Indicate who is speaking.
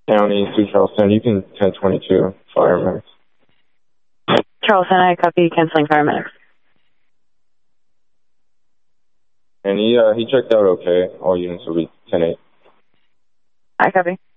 Speaker 1: County to Charleston. You can 1022 firemen.
Speaker 2: Charleston, I copy, canceling paramedics.
Speaker 1: And he checked out okay. All units will be 10-8.
Speaker 2: I copy.